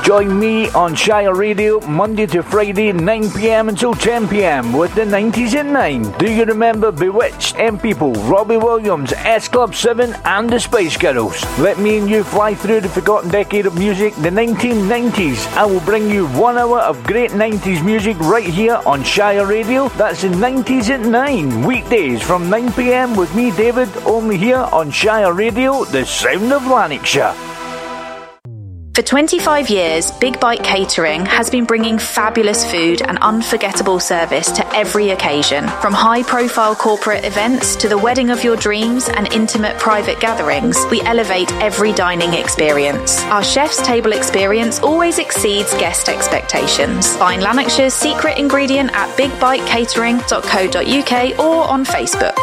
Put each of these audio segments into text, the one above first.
Join me on Shire Radio Monday to Friday, 9pm until 10pm with the 90s at 9. Do you remember Bewitched, M People, Robbie Williams, S Club 7 and the Spice Girls? Let me and you fly through the forgotten decade of music, the 1990s. I will bring you 1 hour of great 90s music right here on Shire Radio. That's the 90s at 9. Weekdays from 9pm with me, David, only here on Shire Radio, the sound of Lanarkshire. For 25 years, Big Bite Catering has been bringing fabulous food and unforgettable service to every occasion. From high-profile corporate events to the wedding of your dreams and intimate private gatherings, we elevate every dining experience. Our chef's table experience always exceeds guest expectations. Find Lanarkshire's secret ingredient at bigbitecatering.co.uk or on Facebook.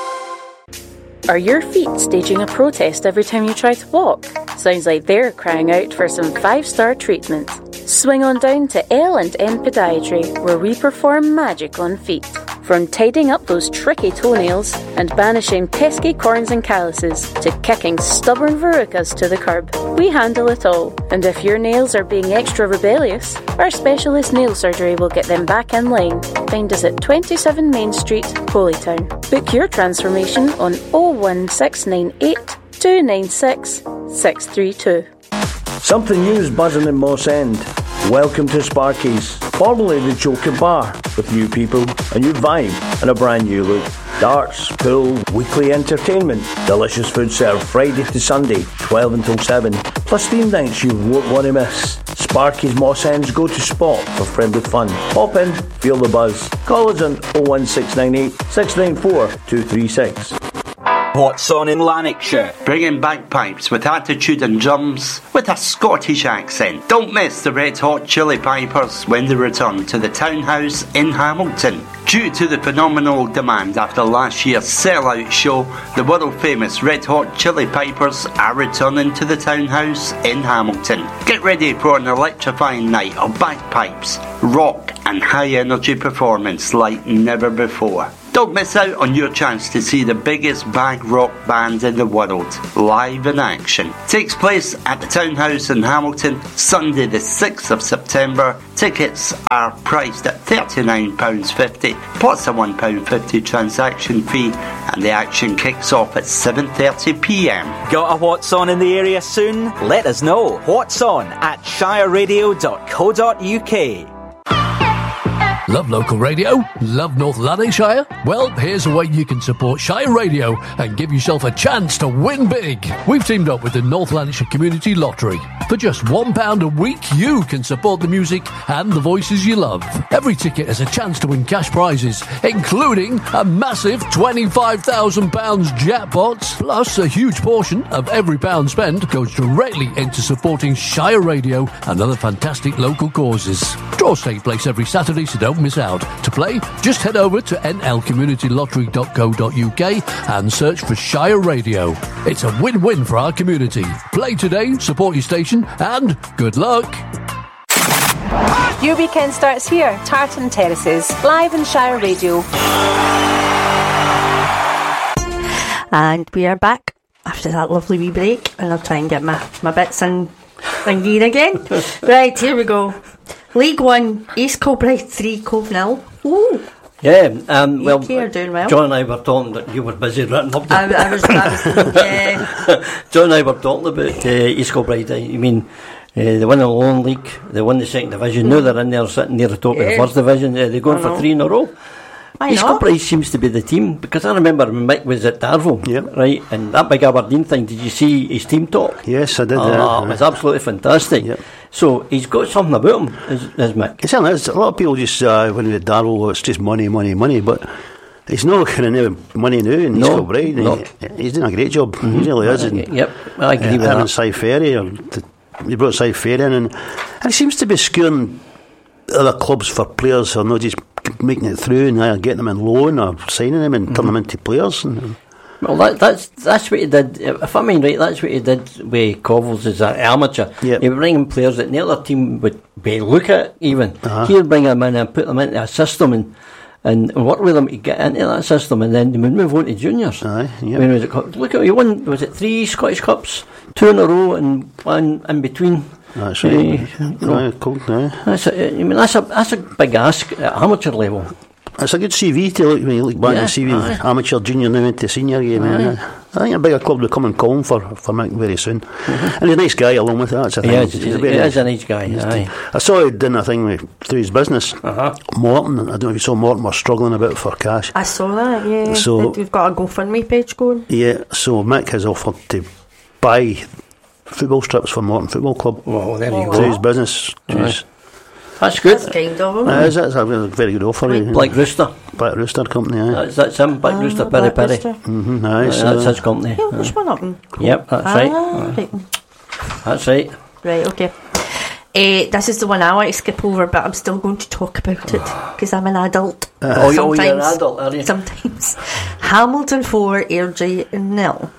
Are your feet staging a protest every time you try to walk? Sounds like they're crying out for some 5-star treatment. Swing on down to L&N Podiatry, where we perform magic on feet. From tidying up those tricky toenails and banishing pesky corns and calluses to kicking stubborn verrucas to the curb, we handle it all. And if your nails are being extra rebellious, our specialist nail surgery will get them back in line. Find us at 27 Main Street, Holytown. Book your transformation on 01698 296 632. Something new is buzzing in Moss End. Welcome to Sparky's, formerly the Joker Bar, with new people, a new vibe and a brand new look. Darts, pool, weekly entertainment, delicious food served Friday to Sunday, 12 until 7, plus theme nights you won't want to miss. Sparky's Moss End's go-to spot for friendly fun. Pop in, feel the buzz. Call us on 01698 694 236. What's on in Lanarkshire? Bringing bagpipes with attitude and drums with a Scottish accent. Don't miss the Red Hot Chili Pipers when they return to the Townhouse in Hamilton. Due to the phenomenal demand after last year's sellout show, the world-famous Red Hot Chili Pipers are returning to the Townhouse in Hamilton. Get ready for an electrifying night of bagpipes, rock and high-energy performance like never before. Don't miss out on your chance to see the biggest bag rock band in the world, live in action. Takes place at the Townhouse in Hamilton, Sunday the 6th of September. Tickets are priced at £39.50, plus a £1.50 transaction fee, and the action kicks off at 7:30pm. Got a What's On in the area soon? Let us know. What's On at shireradio.co.uk. Love local radio? Love North Lanarkshire? Well, here's a way you can support Shire Radio and give yourself a chance to win big. We've teamed up with the North Lanarkshire Community Lottery. For just £1 a week, you can support the music and the voices you love. Every ticket has a chance to win cash prizes, including a massive £25,000 jackpot. Plus, a huge portion of every pound spent goes directly into supporting Shire Radio and other fantastic local causes. Draws take place every Saturday, so don't miss out. To play, just head over to nlcommunitylottery.co.uk and search for Shire Radio. It's a win-win for our community. Play today, support your station, and good luck. Your weekend starts here, Tartan Terraces, live in Shire Radio. And we are back after that lovely wee break, and I'll try and get my bits in gear again. Right, here we go. League One, East Kilbride 3, Cove 0. Ooh. Yeah, well, doing well. John and I were talking that you were busy written up. I was yeah. John and I were talking about East Kilbride. I mean, they won the Lone League, they won the second division. Now they're in there sitting near the top of the first division. They're going for 3 in a row. East Kilbride seems to be the team, because I remember when Mick was at Darvel, right, and that big Aberdeen thing. Did you see his team talk? Yes, I did. It was absolutely fantastic. Yep. So he's got something about him, is Mick. It certainly is. A lot of people just when they Darvel, it's just money, but he's not kind of money now in East Kilbride. He's doing a great job. He really is. And, yep, I agree with that. And Cy Ferry, he brought Cy Ferry in, and he seems to be skewing other clubs for players who are not just making it through and getting them in loan or signing them and turning them into players. Well, that's what he did. If I mean right, that's what he did with Covels as an amateur. Yep. He would bring in players that the other team would look at even. He would bring them in and put them into a system and work with them to get into that system, and then they would move on to juniors. Look at, he won, was it 3 Scottish Cups, 2 in a row and 1 in between. That's right. Cold now. That's a big ask at amateur level. It's a good CV to look when you look back at the CV. Amateur, junior, now into senior game. I think a bigger club will come and call him for Mick very soon. And he's a nice guy along with that. That's a thing. He is a nice guy. I saw he did a thing through his business. Morton, I don't know if you saw Morton were struggling a bit for cash. I saw that, yeah. So we've got a GoFundMe page going. Yeah, so Mick has offered to buy football strips for Morton Football Club. Well, there you go. Through his business. That's good. That's kind of him. It's a very good offer. Black Rooster. Black Rooster Company, That's him, Black Rooster, Peri Peri. That's his company. Yeah, which one of them? Yep, that's right. That's right. Right, okay. This is the one I want to skip over, but I'm still going to talk about it because I'm an adult. You're an adult, are you? Sometimes. Hamilton 4, Airdrie 0.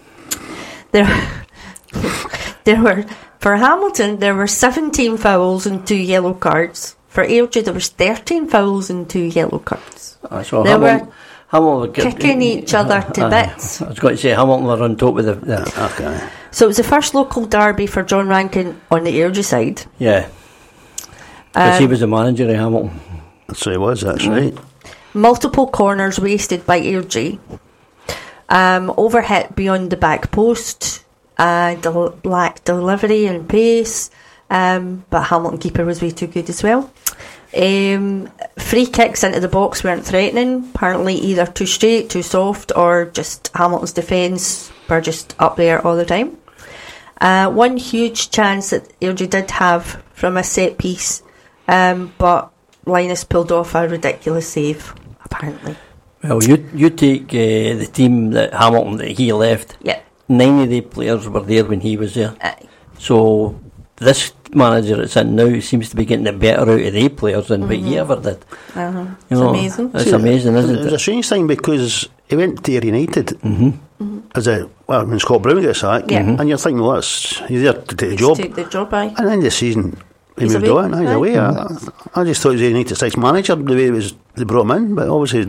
For Hamilton, there were 17 fouls and 2 yellow cards. For Airdrie, there was 13 fouls and 2 yellow cards. So they were Hamilton kicking each other to bits. I was going to say Hamilton were on top with the okay. So it was the first local derby for John Rankin on the Airdrie side. Yeah. Because he was the manager of Hamilton. So he was, that's right. Multiple corners wasted by Airdrie. Overhit beyond the back post. Lacked delivery and pace, but Hamilton keeper was way too good as well. Free kicks into the box weren't threatening, apparently either too straight, too soft, or just Hamilton's defence were just up there all the time. One huge chance that Airdrie did have from a set piece, but Linus pulled off a ridiculous save, apparently. Well, you take the team that Hamilton that he left. Yeah. 9 of the players were there when he was there. So this manager that's in now seems to be getting the better out of the players than what he ever did. It's amazing. It's amazing, isn't it? It was a strange thing because he went to Ayr United as when Scott Brown got sacked, and you're thinking, well, he's there to take the job. Take the job, aye. And then the season he moved on. He's away. I just thought he was a United 6 manager the way they brought him in, but obviously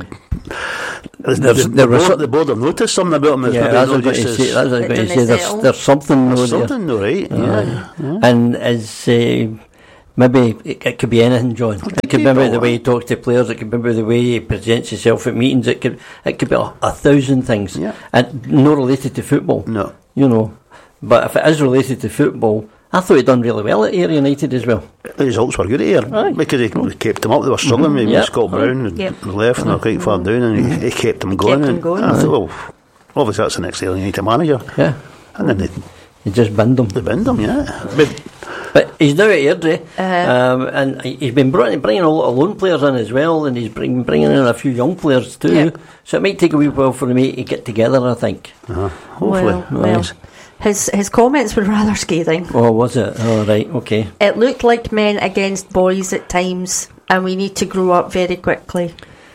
the board have noticed something about him. That's what I was going to say. There's something though, right? Yeah. And as maybe it could be anything, John. It could be about the way he talks to players. It could be about the way he presents himself at meetings. It could be 1,000 things, and not related to football. No, but if it is related to football, I thought he'd done really well at Ayr United as well. The results were good at Ayr because he kept them up. They were struggling with Scott Brown left and they were quite far down, and he kept them going. I thought, well, obviously that's the next Ayr United manager. Yeah, and then he just binned them. They binned them, yeah. But he's now at Airdrie, and he's been bringing a lot of loan players in as well, and he's bringing in a few young players too. Yeah. So it might take a wee while for them to get together, I think. Hopefully. Well. His comments were rather scathing. Oh, was it? Oh, right, okay. It looked like men against boys at times, and we need to grow up very quickly.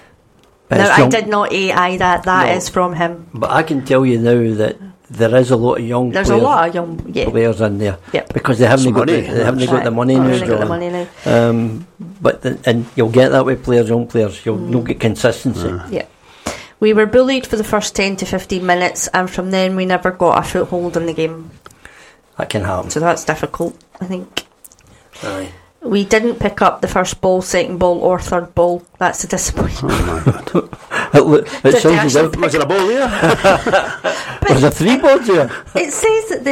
Now, I did not AI that is from him. But I can tell you now that there is a lot of young players. There's a lot of young players in there. Yep. Because they haven't got the money now, John. And you'll get that with young players. You'll get consistency. Yeah. We were bullied for the first 10 to 15 minutes, and from then we never got a foothold in the game. That can happen. So that's difficult, I think. Aye. We didn't pick up the first ball, second ball, or third ball. That's a disappointment. Oh my God! it sounds as if was there a ball there? Was there 3 balls there? It says that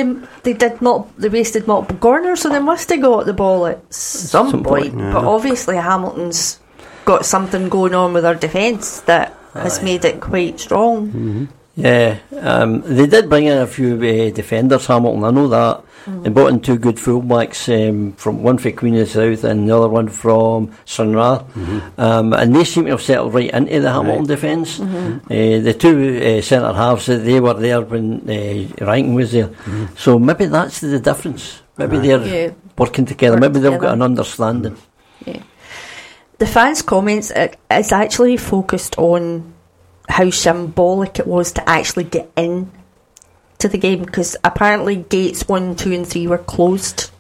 they wasted multiple corners, so they must have got the ball at some point. But obviously Hamilton's got something going on with their defence that has made it quite strong. Mm-hmm. Yeah, they did bring in a few defenders, Hamilton, I know that. They brought in 2 good fullbacks, from one from Queen of the South and the other one from Sunra. And they seem to have settled right into the Hamilton defence. The 2 centre halves, they were there when Rankin was there. So maybe that's the difference. Maybe they're working together. Maybe they've got an understanding. Yeah. The fans' comments is actually focused on how symbolic it was to actually get in to the game, because apparently gates 1, 2 and 3 were closed.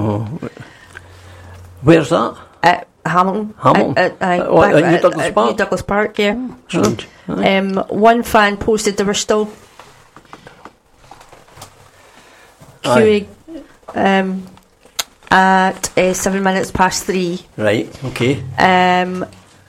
Where's that? At Hamilton. New Douglas Park? New Douglas Park, yeah. One fan posted there were still queuing at 7 minutes past 3. Right, okay. And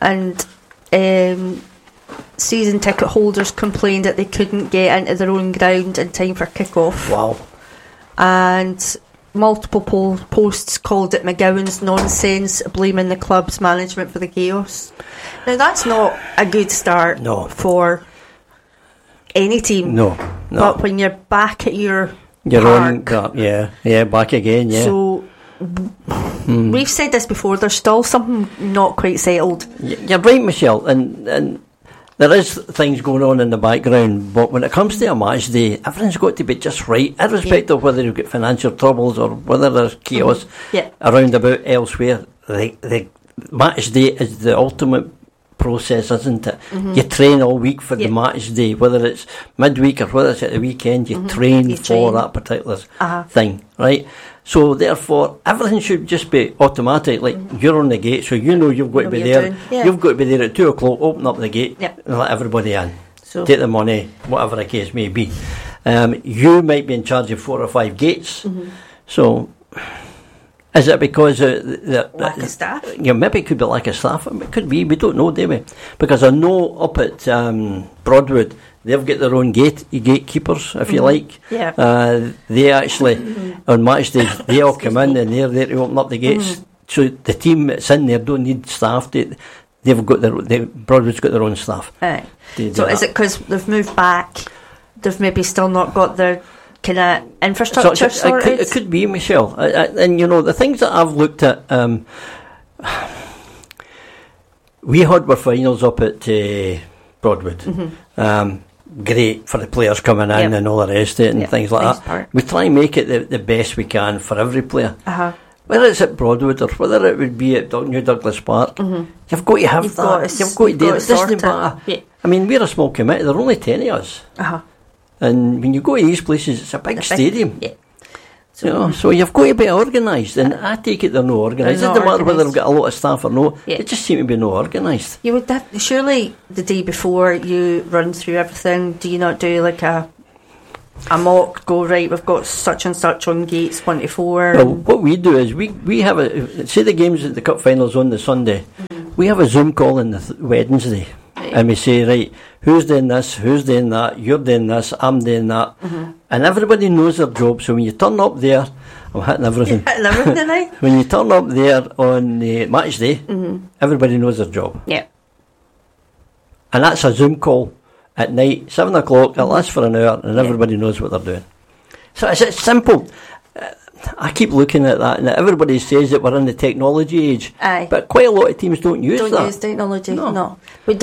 season ticket holders complained that they couldn't get into their own ground in time for kick-off. Wow. And multiple posts called it McGowan's nonsense, blaming the club's management for the chaos. Now, that's not a good start for any team. No. But when you're back at your own, back again, yeah. So, we've said this before, there's still something not quite settled. You're right, Michelle, and there is things going on in the background, but when it comes to a match day, everything's got to be just right, irrespective of whether you've got financial troubles or whether there's chaos around about elsewhere. The match day is the ultimate process, isn't it? You train all week for the match day, whether it's midweek or whether it's at the weekend, you train for that particular thing, right? So therefore everything should just be automatic, like you're on the gate, so you know you've got to be there. You've got to be there at 2 o'clock, open up the gate and let everybody in, take the money, whatever the case may be. You might be in charge of 4 or 5 gates, so is it because lack of staff? Maybe it could be lack of staff. It could be, we don't know, do we? Because I know up at Broadwood, they've got their own gatekeepers, if you like. They actually, on match days, they all come in and they're there to open up the gates. So the team that's in there don't need staff. They've got Broadwood's got their own staff. Right. So is it because they've moved back? They've maybe still not got their kind of infrastructure sorted? It could be, Michelle. And you know, the things that I've looked at, we had our finals up at Broadwood. Great for the players coming in and all the rest of it and things like that. Part. We try and make it the best we can for every player. Whether it's at Broadwood or whether it would be at New Douglas Park, you've got to have that. You've got to do it. It doesn't matter. I mean, we're a small committee. There are only 10 of us. And when you go to these places, it's a big stadium. So you've got to be organised, and I take it they're not organised. It doesn't matter whether they've got a lot of staff or not. They just seem to be not organised. You would surely the day before you run through everything. Do you not do like a mock? Go right. We've got such and such on gates 1 to 4. Well, what we do is we have say the games at the cup finals on the Sunday. We have a Zoom call on the Wednesday. And we say, right, who's doing this, who's doing that, you're doing this, I'm doing that. And everybody knows their job. So when you turn up there, I'm hitting everything. When you turn up there on the match day, everybody knows their job. And that's a Zoom call at night, 7 o'clock, it lasts for an hour, and everybody knows what they're doing. So it's simple. I keep looking at that, and everybody says that we're in the technology age. But quite a lot of teams don't use that. Don't use technology, no.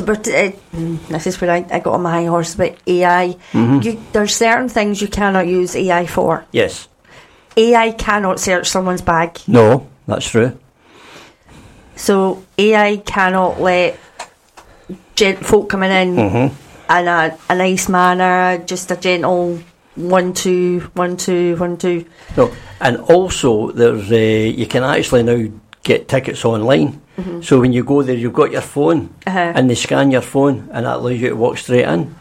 This is where I got on my high horse about AI. There's certain things you cannot use AI for. Yes. AI cannot search someone's bag. No, that's true. So AI cannot let folk coming in in a nice manner, just a gentle 1 2 1 2 1 2. No, and also there's you can actually now get tickets online. So when you go there, you've got your phone, and they scan your phone, and that allows you to walk straight in.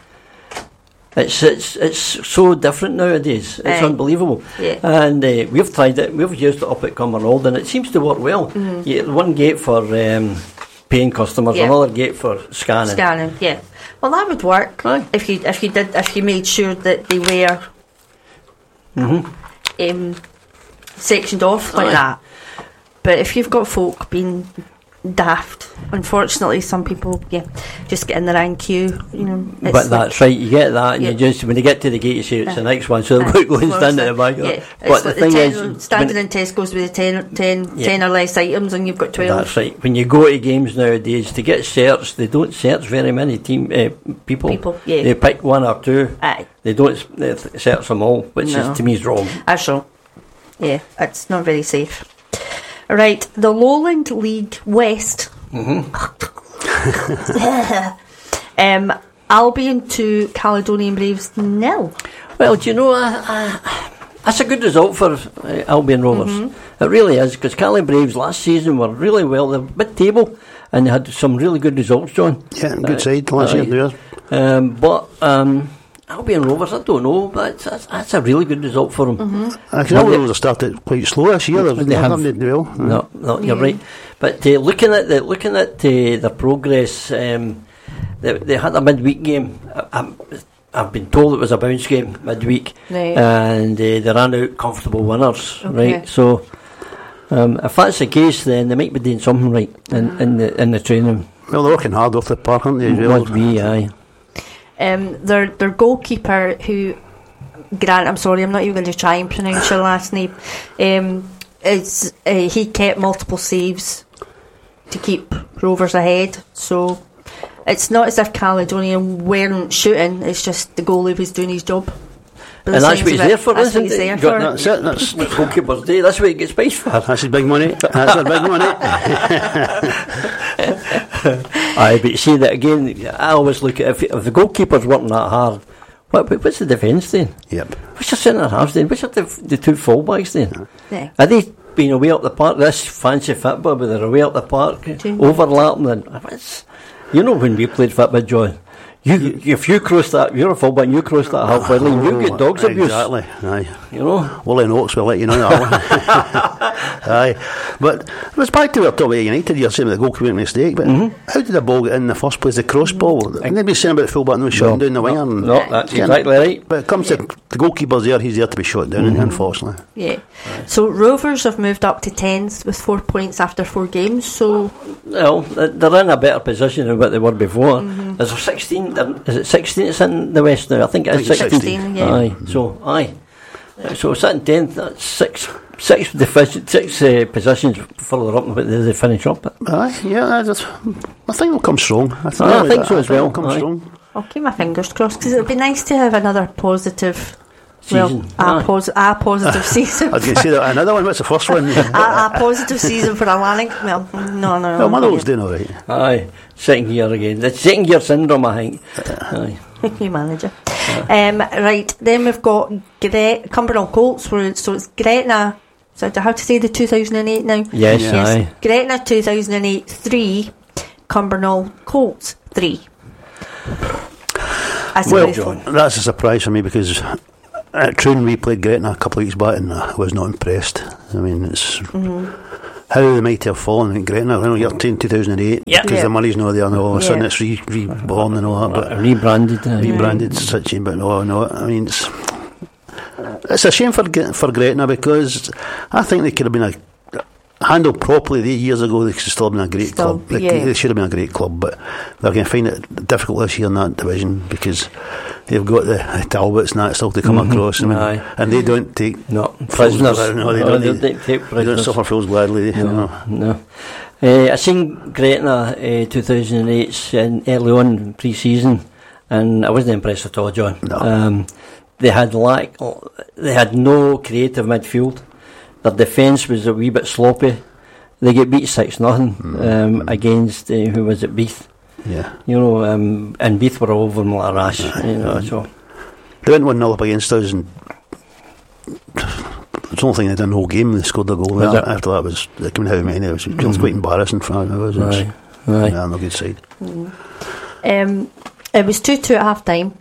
It's so different nowadays. It's unbelievable. And we've tried it. We've used it up at Cumbernauld, and it seems to work well. You get one gate for paying customers, another gate for scanning. Well, that would work if you made sure that they were sectioned off like that. But if you've got folk being daft, unfortunately, some people just get in the line queue. But that's right, you get that, and you just when they get to the gate, you say it's the next one, so they've got to go and stand at the back. But the thing is, standing in Tesco's with the 10 or less items, and you've got 12. That's right. When you go to games nowadays to get searched, they don't search very many people. They pick 1 or 2. They don't search them all, which is to me is wrong. That's wrong. It's not very safe. Right, the Lowland League West. Albion 2, Caledonian Braves 0. Well, do you know, that's a good result for Albion Rovers. It really is, because Cali Braves last season were really well. They're mid-table, and they had some really good results, John. Yeah, good side last year. But Albion Rovers, I don't know, but that's a really good result for them. Albion Rovers have started quite slow this year. They haven't well. No, you're right. But looking at the progress, they had a midweek game. I've been told it was a bounce game midweek, and they ran out comfortable winners. Okay. Right, so if that's the case, then they might be doing something right in the training. Well, they're working hard off the park, aren't they? Must be, aye. Their goalkeeper, who Grant, I'm sorry, I'm not even going to try and pronounce your last name. He kept multiple saves to keep Rovers ahead, so it's not as if Caledonian weren't shooting, it's just the goalie was doing his job. And that's what he's there for, isn't it? That's it, that's goalkeeper's day, that's what he gets paid for. That's his big money, that's their big money. Aye, but you see that again, I always look at if the goalkeeper's working that hard, what's the defence doing? Yep. What's your centre halves doing? What's the two full-backs doing? Yeah. Are they being away up the park, this fancy football, but they're away up the park, overlapping, and when we played football, John, if you cross that, you're a fullback and you cross that halfway line, you get dog's abuse. Exactly, aye. Willie Oaks will let you know that one. Aye. But it was back to our top of United, you're saying the goalkeeper mistake, but how did the ball get in the first place, the cross ball? Nobody's saying about the fullback no shutting down the winger. No, that's exactly right. But it comes to the goalkeeper's there, he's there to be shot down, unfortunately. Yeah. So Rovers have moved up to 10th with 4 points after 4 games, so... Well, they're in a better position than what they were before. There's 16, is it 16 it's in the West now? I think it's 16, yeah. Aye, so it's in 10th, that's six positions further up than they finish up at. Aye, yeah, I think we'll come strong. I think so as well. Strong. I'll keep my fingers crossed, because it would be nice to have another positive season. A positive season. I was going to say that another one. What's the first one? a positive season for Atlantic. Well, no. Well, Motherwell's doing all right. Aye, second gear again. The second gear syndrome, I think. Aye. New manager. Right, then we've got Cumbernauld Colts. So it's Gretna. So how to say the 2008 now? Yes. Aye. Gretna 2008 3, Cumbernauld Colts 3. That's a surprise for me because at Troon we played Gretna a couple of weeks back and I was not impressed. I mean, it's how they might have fallen in Gretna. I know you're in 2008 because the money's not there and all of a sudden it's reborn and all that, but rebranded such a, but no, I mean it's a shame for Gretna because I think they could have been handled properly years ago. They could still have been a great club. They should have been a great club, but they're going to find it difficult this year in that division because they've got the Talbots and that still to come across. I mean, and they don't take prisoners. They don't suffer fools gladly. No. I seen Gretna 2008 early on pre-season, and I wasn't impressed at all, John. No. They had no creative midfield. Their defence was a wee bit sloppy. They get beat 6-0 against who was it, Beath? Yeah. And Beath were all over them like a rash. So they went 1-0 up against us, and it's the only thing they did in the whole game. They scored a goal. After that was they came how many? It was quite embarrassing for us. Right. No good side. It was 2-2 at half time.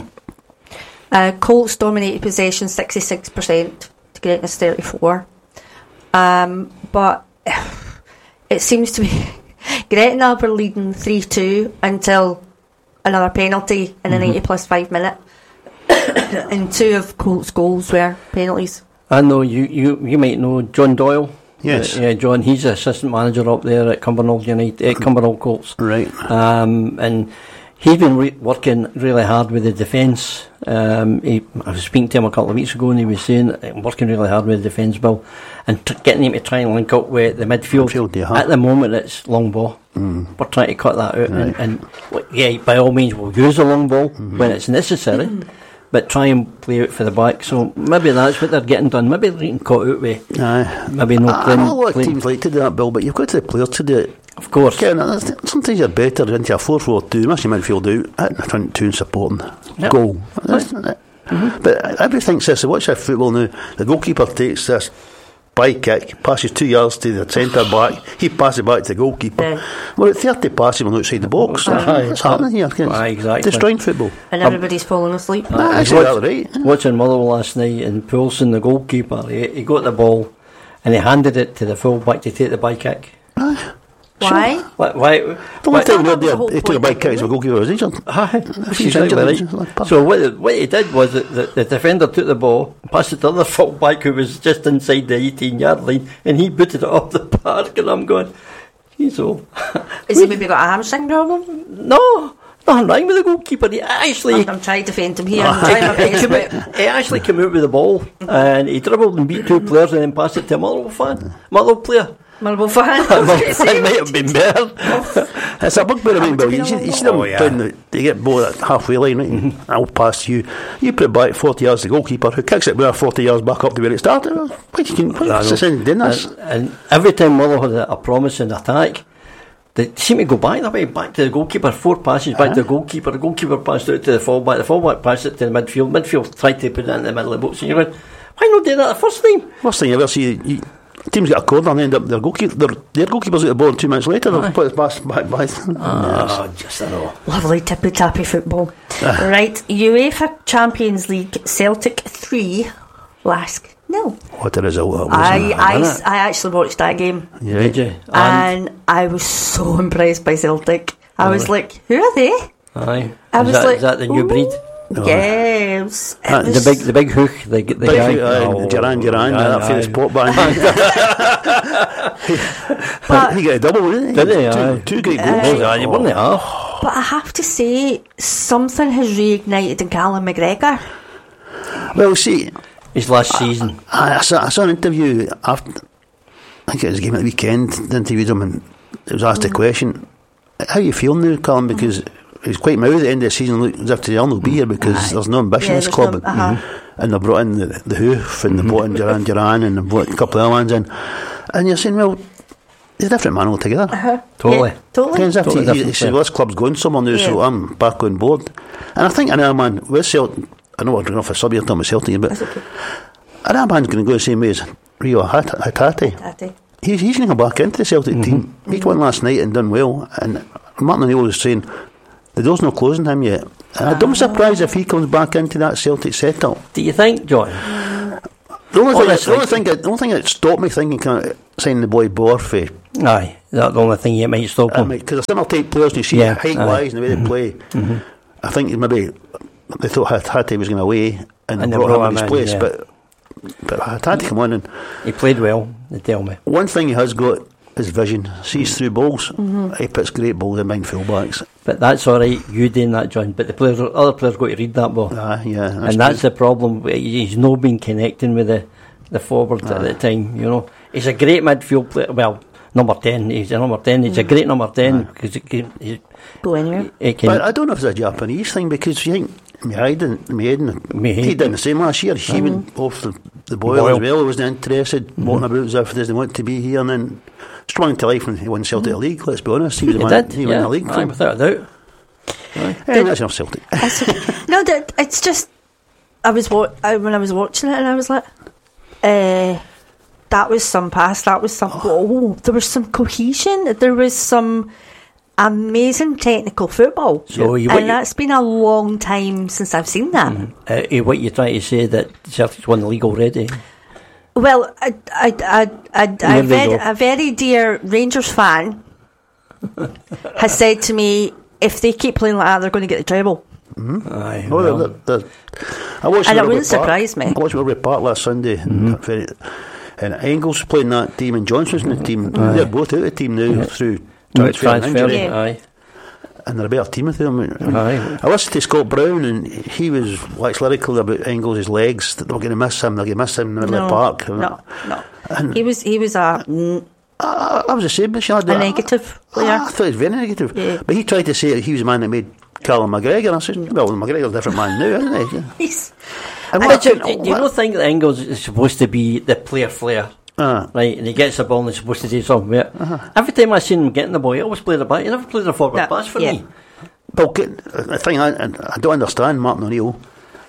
Colts dominated possession 66% to Gretna's 34%. But it seems to be Gretna were leading 3-2 until another penalty in the 90 plus 5 minute. And 2 of Colts' goals were penalties. I know you might know John Doyle. Yes. John, he's assistant manager up there at Cumbernauld United, Cumbernauld Colts. Right. And he's been working really hard with the defence. I was speaking to him a couple of weeks ago and he was saying working really hard with the defence, Bill, and getting him to try and link up with the midfield. At the moment it's long ball. We're trying to cut that out, and by all means we'll use the long ball when it's necessary, but try and play out for the back. So maybe that's what they're getting done. Maybe they're getting caught out with maybe not playing. A lot of teams like to do that, Bill, but you've got the players to do it. Of course. Sometimes you're better into a 4-4-2, miss your midfield out, hitting the front two and supporting. Goal. But everybody thinks this. Watch that football now. The goalkeeper takes this by kick, passes 2 yards to the centre back, he passes it back to the goalkeeper. We're at 30 passes on outside the box. What's happening here? Exactly. Destroying football. And everybody's falling asleep. Watching Motherwell last night, and Poulsen, the goalkeeper, he got the ball and he handed it to the full back to take the by kick. Why? Why? The last time he took a big kick, the goalkeeper was injured. So what he did was that the defender took the ball, passed it to the other full back who was just inside the 18-yard line, and he booted it off the park. And I'm going, he's all. Has he maybe got a hamstring problem? No. Nothing wrong with the goalkeeper. I'm trying to defend him here. I'm trying my best. He actually came out with the ball and he dribbled and beat 2 players and then passed it to a Motherwell player. Motherwell fan. It might have been better. It's a bugbear, I mean, Bill. You see them down they get ball at halfway line, right? I'll pass you. You put it back 40 yards to the goalkeeper, who kicks it 40 yards back up to where it started. What's the sense in doing this? And every time Motherwell had a promising attack, they seem to go back that way, back to the goalkeeper. 4 passes back to the goalkeeper passed out to the fullback passed it to the midfield tried to put it in the middle of the box, and you're going, why not do that the first time? Worst thing you ever see, teams get a corner and end up their goalkeepers at the ball, and 2 minutes later they'll put it back by. Just I know. Lovely tippy tappy football. Right, UEFA Champions League, Celtic 3, Lask 0. What a result that was. I actually watched that game. Yeah. Did you? And I was so impressed by Celtic. I was like, who are they? Aye. Is that the new breed? Yeah, it was the big hook, the guy. Duran, that famous pop band. He got a double, didn't he? Two great goals. But I have to say, something has reignited in Callum McGregor. Well, see, his last season. I saw an interview after, I think it was a game at the weekend. They interviewed him and it was asked a question, how are you feeling now, Callum? Because he's quite mouthy at the end of the season, look as if to will be here because there's no ambition in this club. And they brought in the Hoof and they brought in Duran and they brought a couple of other ones in. And you're saying, well, he's a different man altogether. Totally. Yeah, totally. He said, well, this club's going somewhere now, so I'm back on board. And I think another man with Celtic, I know we're going off a sub here, talking about Celtic, but another man's going to go the same way as Rio Hatate. He's going to go back into the Celtic team. He won last night and done well. And Martin O'Neill was saying, the door's not closing him yet. And I don't be surprised if he comes back into that Celtic setup. Do you think, John? The only thing that stopped me thinking, can I sign the boy Borfi? Aye, that's the only thing that might stop him. Because the similar type players, you see height-wise and the way they play, I think maybe they thought Hatate was going away and they brought him in his place, but Hatate come on and he played well, they tell me. One thing he has got is vision, sees through balls. He puts great balls in behind full-backs. But that's alright, you doing that, John, but other players got to read that ball. That's the problem. He's not been connecting with the forward at the time, you know. He's a great midfield player, well, number 10, he's a great number 10 because he's go anywhere. But I don't know if it's a Japanese thing, because you think Maiden, he did the same last year. He went off the boil as well. He wasn't interested, walking about as if he doesn't want to be here, and then sprung into life when he won Celtic League. Let's be honest, he was the man. He won the league. Without a doubt. That's enough Celtic. No, it's just when I was watching it, and I was like, that was some pass. That was some. Oh, there was some cohesion. There was some amazing technical football. So and that's been a long time since I've seen that. What you're trying to say, that Celtic's won the league already? Well, a very dear Rangers fan has said to me, if they keep playing like that, they're going to get the treble. Aye, I watched and it wouldn't surprise me. I watched Wilbury Park last Sunday, and Engels playing that team, and Johnson's in the team. They're both out of the team now through transfer and injury. And they're a better team with them. I listened to Scott Brown, and he was lyrical about Engels' legs, that they were going to miss him. They're going to miss him in the middle of the park. No. And he was a. I was the same, but a negative player. I thought he was very negative. Yeah. But he tried to say that he was the man that made Callum McGregor. And I said, well, McGregor's a different man now, isn't he? Do you not think that Engels is supposed to be the player? Right, and he gets the ball and he's supposed to do something with it. Every time I seen him getting the ball, he always played the back. He never played the forward pass for me. Well, the thing I don't understand, Martin O'Neill,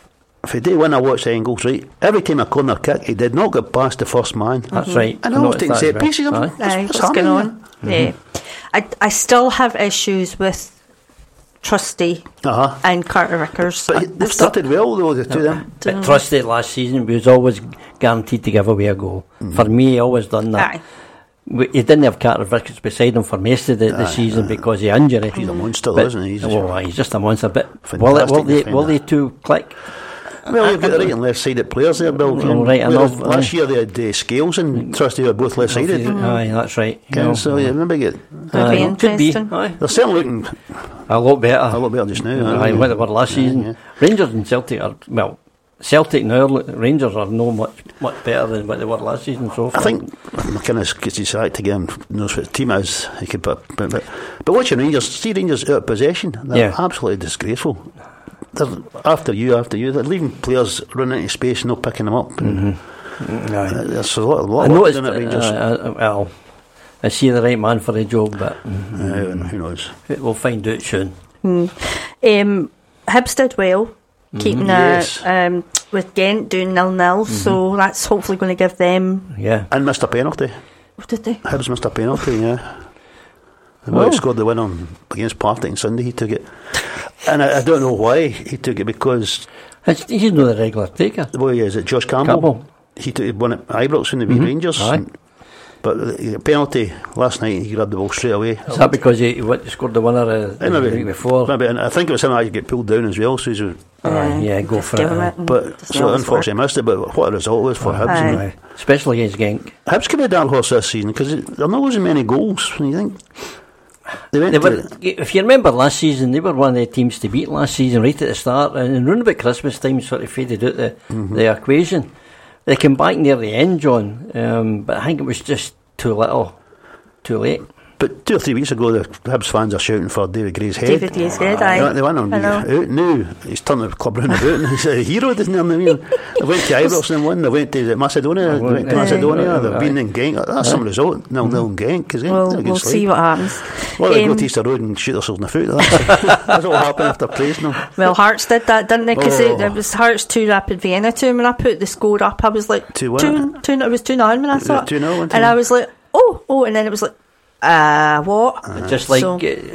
For day one I watched Engels, right, every time a corner kick he did not get past the first man. That's right. And I was taking set pieces. What's going on? Yeah. I still have issues with Trusty and Carter Vickers. But they started well though, the two of them. But Trusty last season was always guaranteed to give away a goal. For me, he always done that. He didn't have Carter Vickers beside him for most of the season because of injury. He's a monster, isn't he? He's just a monster. But will they two click? Well, you've got the right and left sided players there, Bill. Right enough. Last year they had Scales and Trusty were both left sided. Aye, that's right. So yeah, maybe could be. They're certainly looking a lot better just now. Aye, what they were last season. Yeah. Rangers and Celtic are Celtic now. Rangers are no much better than what they were last season. So far. I think McInnes gets his act again. Knows what the team is. He could but watching Rangers, see Rangers out of possession. They're absolutely disgraceful. They're after you. They're leaving players running into space and not picking them up. There's a lot of work in it, Rangers. I see the right man for the job, but who knows? We'll find out soon. Hibs did well, keeping with Ghent doing 0-0, so that's hopefully going to give them. And missed a penalty. What did they? Hibs missed a penalty. He scored the winner against Partick on Sunday. He took it. And I don't know why he took it, because he's not the regular taker. The boy is it Josh Campbell. He won at Ibrox in the Rangers. But the penalty last night, he grabbed the ball straight away. Is that because he scored the winner the week before? Maybe, and I think it was him that get pulled down as well. So he's go for it. But so unfortunately missed it. But what a result it was for Hibs, especially against Genk. Hibs could be a dark horse this season because they're not losing many goals. When you think. If you remember last season, they were one of the teams to beat last season right at the start, and around about Christmas time sort of faded out the equation. They came back near the end, John, but I think it was just too late. But 2 or 3 weeks ago, the Hibs fans are shouting for David Gray's head. David Gray's head, aye. They went on out now. He's turned the club round about and he's a hero, doesn't he? I mean, they went to Ibrox and won. They went to Macedonia. They've been in Genk. That's some result. 0-0 in Genk. We'll see what happens. Well, they go to Easter Road and shoot themselves in the foot. That's what happened after praising them. Well, Hearts did that, didn't they? Because it was Hearts 2 Rapid Vienna 2. When I put the score up, I was like 2-1. It was 2-0 when I saw it. 2-0. And I was like, oh, and then it was like, what? Just like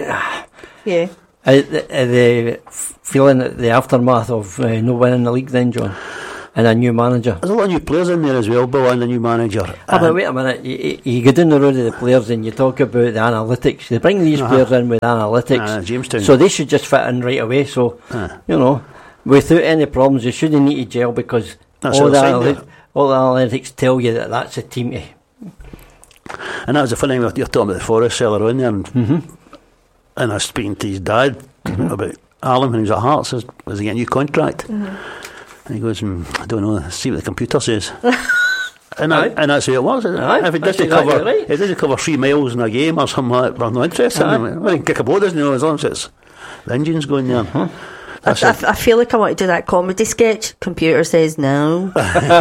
the feeling that the aftermath of no winning the league then, John, and a new manager. There's a lot of new players in there as well, Bill, and a new manager. But wait a minute, you go down the road of the players and you talk about the analytics. They bring these players in with analytics, Jamestown. So they should just fit in right away. So without any problems, they shouldn't need to gel because all the analytics tell you that that's a team to. And that was the funny thing you're talking about the Forest seller on there, and I was speaking to his dad about Alan when he was at Hearts. Was he getting a new contract? And he goes, I don't know, see what the computer says. and that's who it was. If it doesn't cover 3 miles in a game or something like that, we're not interested in him. Well, he can kick a ball, doesn't he? As long as it's the engine's going there. I feel like I want to do that comedy sketch. Computer says no.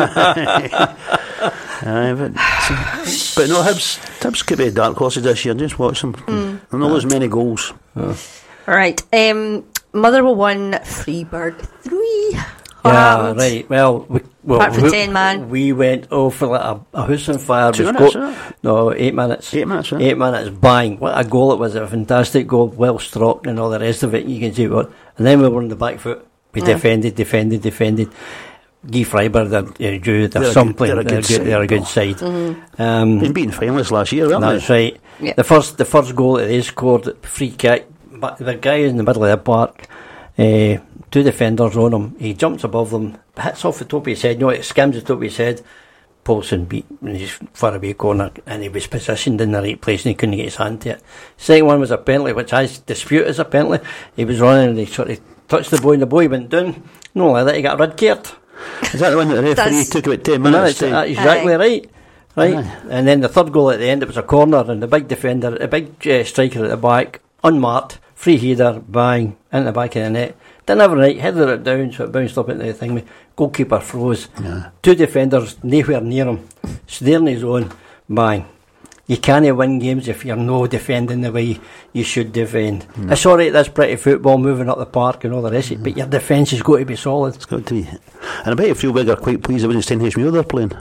But no, Hibs could be dark horses this year. Just watch them. They're not losing many goals. Right. Motherwell 1, Freiburg 3. Yeah, right. Well, apart from 10 man, we went for like a house on fire. 2 minutes, 8 minutes. 8 minutes, 8 minutes, bang. What a goal it was. A fantastic goal, well struck and all the rest of it. You can see what. And then we were on the back foot. We defended. Guy Freiburg, they're a good side. Been beaten finalists last year, weren't that's they? Right. Yeah. The first goal that they scored, free kick, but the guy in the middle of the park, 2 defenders on him. He jumps above them, hits off the top of his head. It skims the top of his head. Paulson beat his far away corner, and he was positioned in the right place, and he couldn't get his hand to it. Second one was a penalty, which I dispute as a penalty. He was running, and he sort of touched the boy, and the boy went down. No, like that, he got a red card. Is that the one that the referee took about 10 minutes? Exactly right. And then the third goal at the end, it was a corner, and the big defender, a big striker at the back, unmarked, free header, bang, into the back of the net. Didn't have it right, headed it down, so it bounced up into the thing. Goalkeeper froze. 2 defenders, nowhere near him. Staring his own, bang. You can't win games if you're no defending the way you should defend. It's alright, that's pretty football, moving up the park and all the rest of it, but your defence has got to be solid. It's got to be. And I bet you feel bigger quite pleased it wasn't Stenhousemuir they're playing.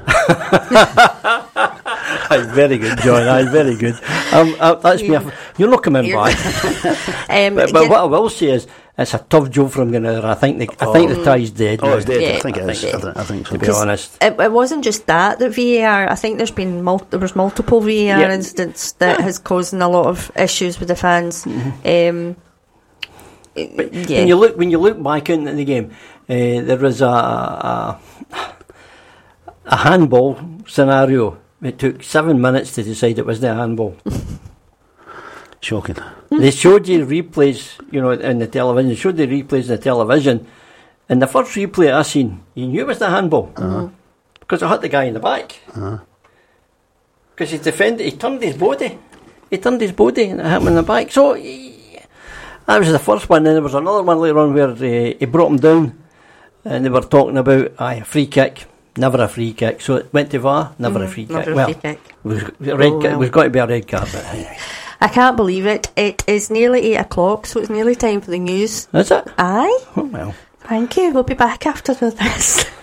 Aye, very good, John. Aye, very good. That's me. You're not coming back. But what I will say is, it's a tough job from Granada. I think the tie's dead. Oh, it's dead. Yeah. I think it is. I think so. To be honest, it wasn't just that VAR. I think there's been multiple VAR incidents that has caused a lot of issues with the fans. When you look back into the game, there was a handball scenario. It took 7 minutes to decide it was the handball. Shocking. They showed you replays, in the television. They showed the replays in the television. And the first replay I seen, you knew it was the handball. Because it hit the guy in the back. Because he defended, he turned his body. And it hit him in the back. So, that was the first one. Then there was another one later on where he brought him down. And they were talking about, a free kick. Never a free kick. So it went to VAR, never a free kick. It was got to be a red card, but anyway. I can't believe it. It is nearly 8 o'clock, so it's nearly time for the news. Is it? Aye. Oh, well. Thank you. We'll be back after this.